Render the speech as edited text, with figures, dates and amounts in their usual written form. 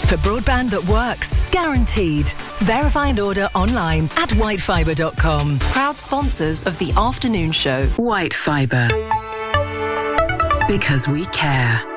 For broadband that works, guaranteed. Verify and order online at whitefibre.com. Proud sponsors of the afternoon show. White Fibre. Because we care.